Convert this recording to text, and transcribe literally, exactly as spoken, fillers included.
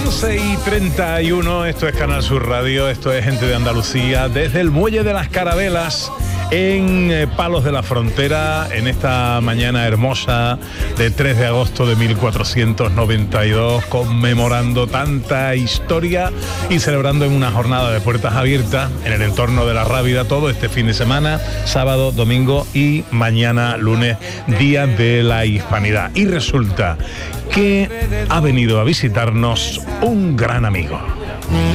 once y treinta y uno, esto es Canal Sur Radio, esto es Gente de Andalucía, desde el Muelle de las Carabelas, en eh, Palos de la Frontera, en esta mañana hermosa de tres de agosto de mil cuatrocientos noventa y dos, conmemorando tanta historia y celebrando en una jornada de puertas abiertas en el entorno de la Rábida todo este fin de semana, sábado, domingo y mañana lunes, Día de la Hispanidad. Y resulta que ha venido a visitarnos un gran amigo.